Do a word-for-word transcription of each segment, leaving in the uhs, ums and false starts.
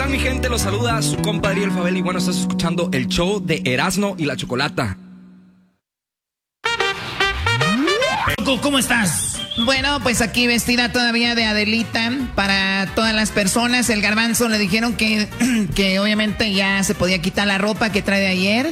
están, mi gente? Los saluda su compadre El Fabel y bueno, estás escuchando el show de Erasmo y la Chocolata. ¿Cómo estás? Bueno, pues aquí vestida todavía de Adelita para todas las personas. El Garbanzo le dijeron que, que obviamente ya se podía quitar la ropa que trae de ayer,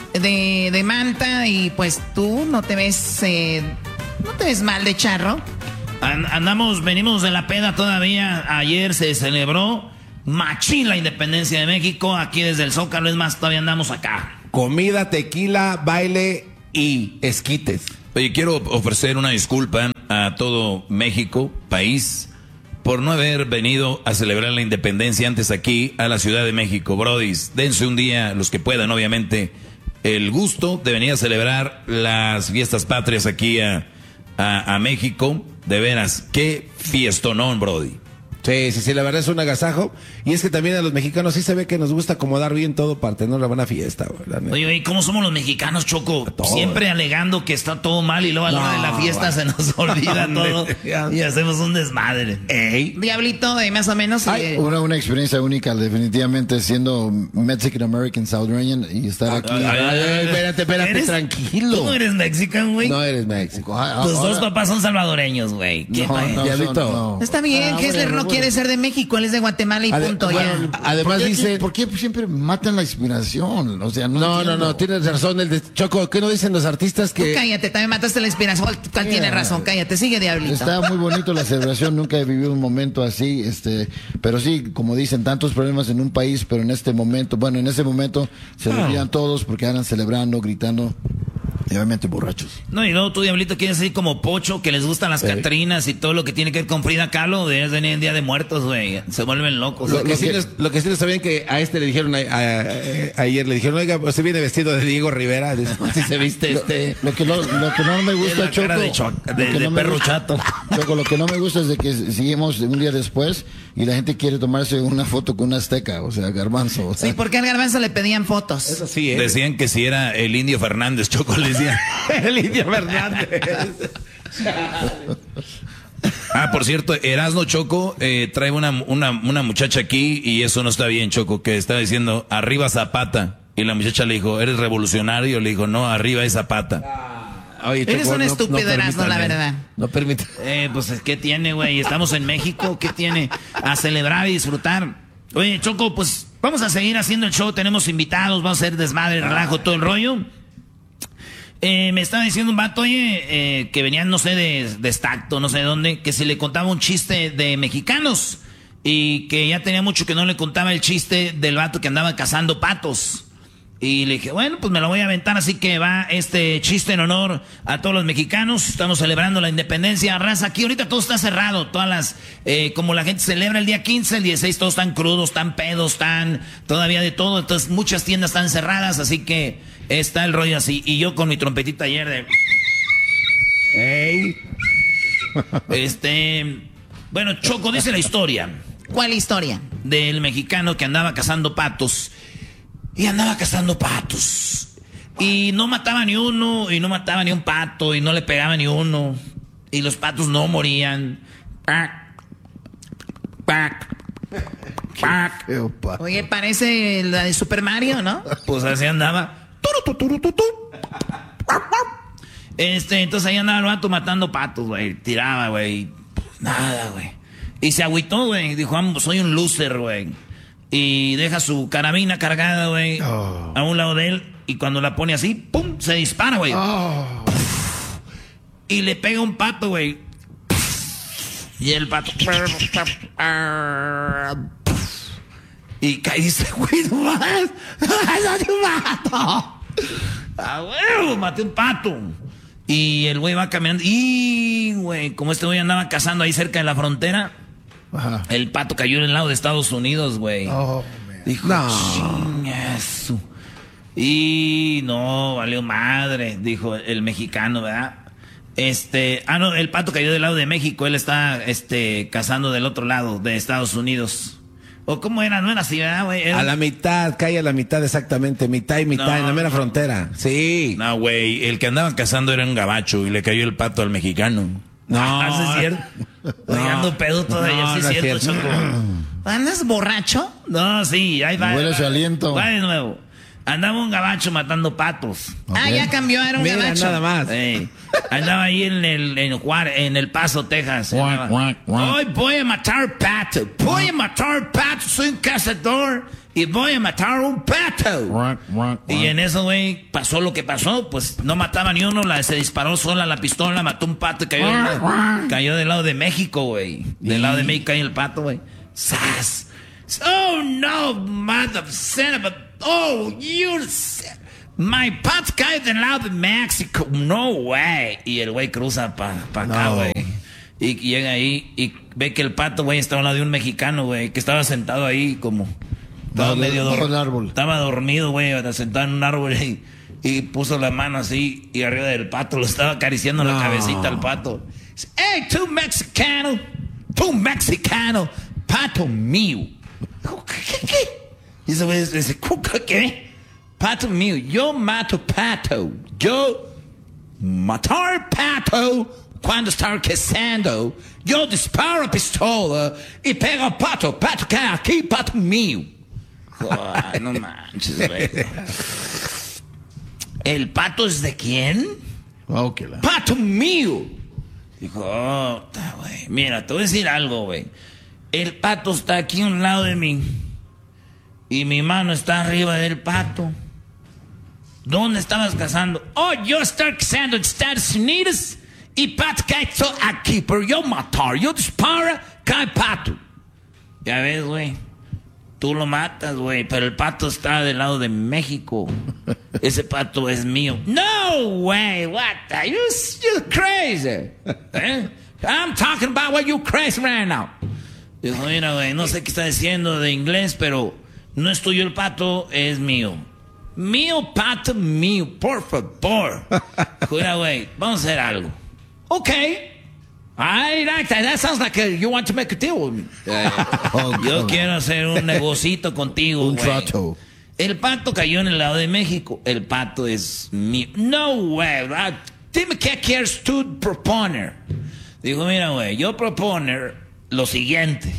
de, de manta, y pues tú no te ves, eh, no te ves mal de charro. Andamos, venimos de la peda todavía. Ayer se celebró machín la independencia de México. Aquí desde el Zócalo, es más, todavía andamos acá. Comida, tequila, baile y esquites. Oye, quiero ofrecer una disculpa a todo México, país, por no haber venido a celebrar la independencia antes aquí a la Ciudad de México. Brodis, dense un día, los que puedan, obviamente, el gusto de venir a celebrar las fiestas patrias aquí a, a, a México. De veras, qué fiestonón, Brody. Sí, sí, sí, la verdad es un agasajo. Y es que también a los mexicanos sí se ve que nos gusta acomodar bien todo para tener una buena fiesta, güey. Oye, oye, ¿cómo somos los mexicanos, Choco? Todo, siempre güey. Alegando que está todo mal y luego a la hora No, de la fiesta güey. se nos olvida todo y hacemos un desmadre. Ey. Diablito, de más o menos. Ay, eh, una, una experiencia única, definitivamente, siendo Mexican American Salvadorian y estar aquí. Ay, ay, ay, espérate, espérate, ¿Eres- tranquilo. ¿Tú no eres mexicano, güey? No eres México. Ah, Tus ahora- dos papás son salvadoreños, güey. ¿Qué No, pa- no, Diablito. son- no. Está bien, Ah, Hessler bueno, no bueno. quiere ser de México, él es de Guatemala y Ade- punto, bueno, ya. además ¿Por qué, dice... ¿Por qué siempre matan la inspiración? O sea, no No, no, entiendo. no, tienes razón. El de Choco, ¿qué no dicen los artistas Tú que... cállate, también mataste la inspiración. ¿Cuál, cuál Yeah. tiene razón? Cállate, sigue, Diablito. Está muy bonito la celebración, nunca he vivido un momento así, este, pero sí, como dicen, tantos problemas en un país, pero en este momento, bueno, en ese momento se olvidan todos porque andan celebrando, gritando, y obviamente borrachos. No, y luego tú, Diablito, quieres ser como Pocho, que les gustan las Ey. Catrinas y todo lo que tiene que ver con Frida Kahlo. Deberías venir en Día de Muertos, güey. Se vuelven locos. Lo que, sí que- les, lo que sí les sabían que a este le dijeron a- a- a- ayer, le dijeron, oiga, usted viene vestido de Diego Rivera. Si se viste este... Lo que, no, lo que no me Es gusta, la Choco, cara de cho- lo de- que de no me perro gusta- chato. Choco, lo que no me gusta es de que seguimos un día después y la gente quiere tomarse una foto con una azteca, o sea, Garbanzo. O sea, Sí, porque al Garbanzo le pedían fotos. Eso sí, ¿eh? Decían que si era el Indio Fernández, Choco, le decían. El Indio Fernández. Ah, por cierto, Erasno, Choco, eh, trae una, una, una muchacha aquí y eso no está bien, Choco, que estaba diciendo, arriba Zapata. Y la muchacha le dijo, ¿eres revolucionario? Le dijo, no, arriba es Zapata. Oye, Eres Choco, un estúpido, Erasmo, la verdad. No permite. Eh, pues, ¿qué tiene, güey? Estamos en México, ¿qué tiene? A celebrar y disfrutar. Oye, Choco, pues, vamos a seguir haciendo el show. Tenemos invitados, vamos a hacer desmadre, relajo, todo el rollo. Eh, me estaba diciendo un vato, oye, eh, que venían, no sé, de, de Stacto, no sé de dónde, que se le contaba un chiste de mexicanos y que ya tenía mucho que no le contaba el chiste del vato que andaba cazando patos. Y le dije, bueno, pues me lo voy a aventar, así que va este chiste en honor a todos los mexicanos. Estamos celebrando la independencia, raza. Aquí ahorita todo está cerrado, todas las, eh, como la gente celebra el día quince, el dieciséis, todos están crudos, están pedos, están todavía de todo. Entonces muchas tiendas están cerradas, así que está el rollo así. Y yo con mi trompetita ayer de... Ey. Este... Bueno, Choco, dice la historia ¿Cuál historia? del mexicano que andaba cazando patos. Y andaba cazando patos. Y no mataba ni uno, y no mataba ni un pato, y no le pegaba ni uno. Y los patos no morían. Pac, pac, pac. qué pa- Oye, parece la de Super Mario, ¿no? Pues así andaba. Turu, tu, turu, tu, tu. Este, entonces ahí andaba el vato matando patos, güey. Tiraba, güey. Nada, güey. Y se agüitó, güey. Dijo, "Ah, soy un loser, güey." Y deja su carabina cargada, güey, Oh. a un lado de él. Y cuando la pone así, ¡pum! Se dispara, güey. Oh. Y le pega un pato, güey. Y el pato... Y cae y dice, güey, no más. ¡Maté un pato! ¡Ah, güey! Maté un pato. Y el güey va caminando. Y, güey, como este güey andaba cazando ahí cerca de la frontera, Ajá. el pato cayó en el lado de Estados Unidos, güey. Oh, man. Dijo, No. chingazo. Y no, valió madre, dijo el mexicano, ¿verdad? Este, ah, no, el pato cayó del lado de México, él está, este, cazando del otro lado, de Estados Unidos. ¿O cómo era? No era así, ¿verdad, güey? Era- A la mitad, cae a la mitad exactamente, mitad y mitad, No, en la mera no. frontera. Sí. No, güey, el que andaba cazando era un gabacho y le cayó el pato al mexicano. No. ¿Ah, es cierto? No. Ando pedo todavía, No, sí no es es cierto, cierto. Choco. ¿Andas borracho? No, sí, ahí va. Huele va, su aliento. Va de nuevo. Andaba un gabacho matando patos. Ah, ya cambió, era un Mira, gabacho. nada más. Ey, andaba ahí en el, en, Juar- en el Paso, Texas. Guac, guac, guac. Hoy voy a matar pato. Voy a matar pato. Soy un cazador y voy a matar un pato. Guac, guac, Y guac. en eso, güey, pasó lo que pasó. Pues no mataba ni uno. La, se disparó sola la pistola, mató un pato y cayó, cayó del lado de México, güey. Del lado de México cayó el pato, güey. ¡Sas! Oh, no, mother son of a... Oh, you... My pato cayó del lado de México. No way. Y el güey cruza para pa acá, No. güey. Y llega ahí y ve que el pato, güey, estaba al lado de un mexicano, güey, que estaba sentado ahí como... Estaba Bajo- medio bajo dormido. el árbol. Estaba dormido, güey, sentado en un árbol y, y puso la mano así y arriba del pato, lo estaba acariciando la No. cabecita al pato. Dice, hey, tú mexicano, tú mexicano, pato mío. ¿Qué? ¿Qué? Y ese güey dice, ¿qué? Pato mío, yo mato pato. Yo matar pato cuando está cazando. Yo disparo pistola y pego a pato. Pato cae aquí, pato mío. Ay, no manches, güey. ¿El pato es de quién? Oh, que la- Pato mío. Dijo, oh, ta, güey. Mira, te voy a decir algo, güey. El pato está aquí a un lado de mí. Y mi mano está arriba del pato. ¿Dónde estabas cazando? Oh, yo estoy cazando en Estados Unidos. Y pato cae todo aquí. Pero yo matar. Yo disparo, cae pato. Ya ves, güey. Tú lo matas, güey, pero el pato está del lado de México. Ese pato es mío. No way, what the, you, you crazy. ¿Eh? I'm talking about what you crazy right now. Dijo, mira, güey, no sé qué está diciendo de inglés, pero no es tuyo el pato, es mío. Mío, pato, mío, por favor. Mira, güey, vamos a hacer algo. Okay. I like that. That sounds like a, you want to make a deal with me. Eh, Oh, yo God. quiero hacer un negocito contigo, Un güey. trato. El pato cayó en el lado de México. El pato es mío. No, güey. ah, Dime qué quieres tú proponer. Digo, mira, güey, yo proponer lo siguiente.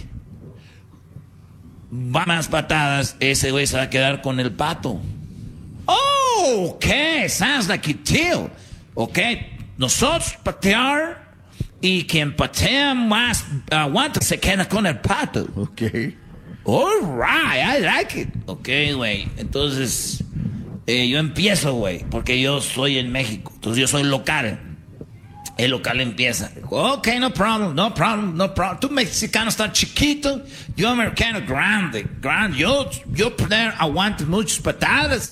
Va más patadas, ese güey se va a quedar con el pato. Oh, ok, sounds like a deal. Ok, nosotros patear y quien patea más aguanta se queda con el pato. Ok. All right, I like it. Ok, güey. Entonces, eh, yo empiezo, güey, porque yo soy en México. Entonces, yo soy local. El local empieza. Ok, no problem, no problem, no problem. Tú mexicano estás chiquito, yo americano grande, grande. Yo, yo poder aguanto muchas patadas.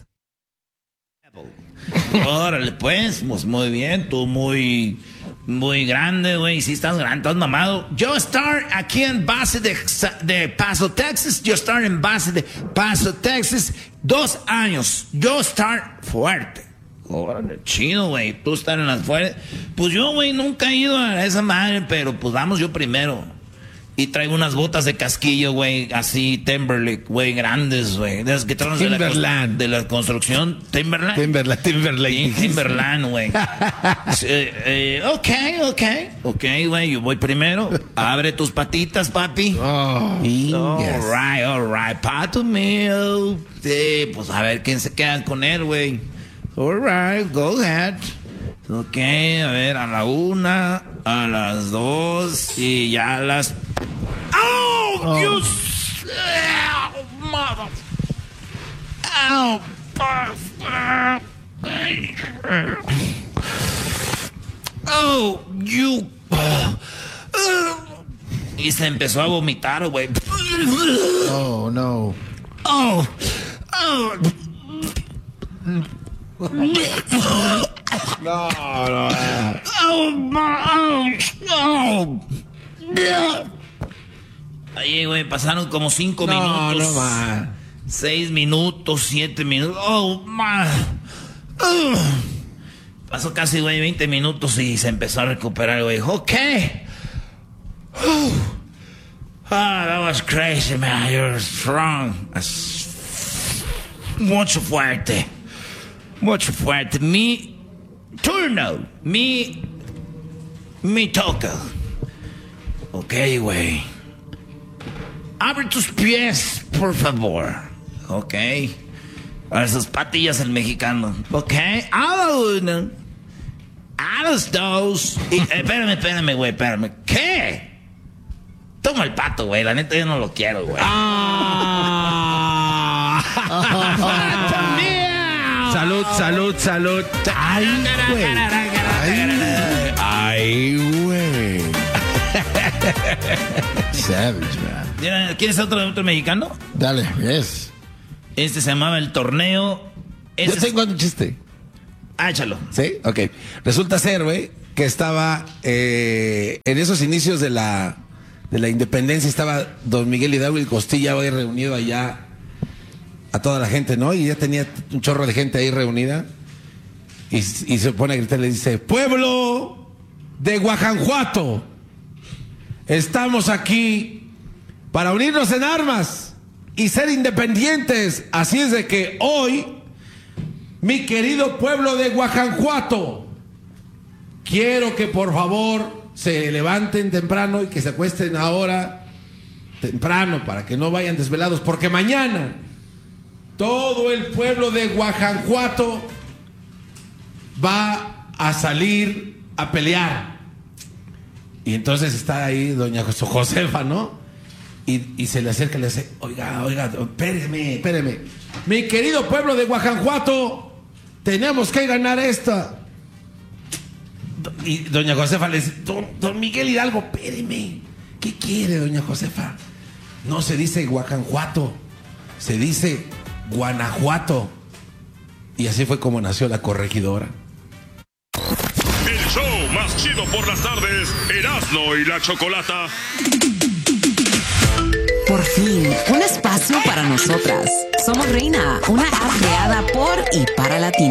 Órale, pues, pues, muy bien, tú muy, muy grande, güey. Si estás grande, estás mamado. Yo estar aquí en base de, de Paso, Texas. Yo estar en base de Paso, Texas. Dos años. Yo estar fuerte. Órale, chido, güey. Tú estar en las fuertes. Pues yo, güey, nunca he ido a esa madre, pero pues vamos yo primero. Y traigo unas botas de casquillo, güey, así, Timberlake, güey, grandes, güey. De las que traen de la, Timberland. de la construcción. Timberland. Timberland, Timberlake. Sí, Timberland, güey. Sí, eh, ok, ok. Ok, güey, yo voy primero. Abre tus patitas, papi. Oh, All yes. right, all right. Pato mío. Sí, pues a ver quién se queda con él, güey. All right, go ahead. Ok, a ver, a la una, a las dos y ya a las... ¡Oh! Oh. You... s- Oh, mother... Oh, oh, you... Y se empezó a vomitar, güey. Oh, no. Oh, oh. No, no. Oh, my, oh, oh. Ahí, güey, pasaron como cinco No, minutos. no, man. Seis minutos, siete minutos. Oh, man. Oh. Pasó casi, güey, veinte minutos y se empezó a recuperar, güey. Ok. Oh, that was crazy, man. You're strong. Mucho fuerte. Mucho fuerte. Mi turno. Mi... Me toca. Ok, güey. Abre tus pies, por favor. Ok. A ver, sus patillas el mexicano. Ok. A la una. A las dos. Y, eh, espérame, espérame, güey, espérame. ¿Qué? Toma el pato, güey. La neta yo no lo quiero, güey. Ah. Salud, salud, salud. Ay, güey. Ay, güey. Savage, man. Mira, ¿quieres otro, otro mexicano? Dale, yes. Este se llamaba el torneo. Yo Este tengo un chiste. Ah, échalo. ¿Sí? Ok. Resulta ser, güey, que estaba eh, en esos inicios de la, de la independencia, estaba don Miguel Hidalgo y Costilla, güey, reunido allá a toda la gente, ¿no? Y ya tenía un chorro de gente ahí reunida. Y, y se pone a gritar y le dice: pueblo de Guajanjuato, estamos aquí para unirnos en armas y ser independientes. Así es de que hoy, mi querido pueblo de Guajanjuato, quiero que por favor se levanten temprano y que se acuesten ahora temprano para que no vayan desvelados, porque mañana todo el pueblo de Guajanjuato va a salir a pelear. Y entonces está ahí doña Josefa, ¿no? Y, y se le acerca y le dice: oiga, oiga, espéreme, espéreme. Mi querido pueblo de Guajanjuato, tenemos que ganar esta. Y doña Josefa le dice: don, don Miguel Hidalgo, espéreme. ¿Qué quiere, doña Josefa? No se dice Guajanjuato, se dice Guanajuato. Y así fue como nació la corregidora. El show más chido por las tardes, Erasmo y la Chocolata. Por fin, un espacio para nosotras. Somos Reina, una app creada por y para latinos.